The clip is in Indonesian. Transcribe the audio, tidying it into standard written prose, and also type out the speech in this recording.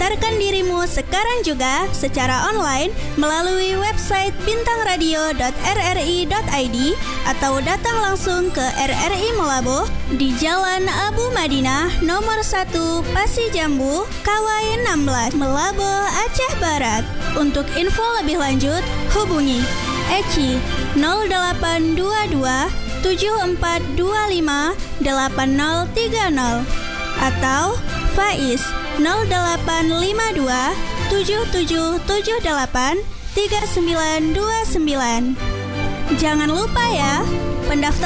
Daftarkan dirimu sekarang juga secara online melalui website bintangradio.rri.id atau datang langsung ke RRI Melaboh di Jalan Abu Madinah nomor 1 Pasi Jambu, Kawai 16, Melaboh, Aceh Barat. Untuk info lebih lanjut hubungi Eci 0822 7425 8030 atau Faiz 0852 7778 3929. Jangan lupa ya, pendaftaran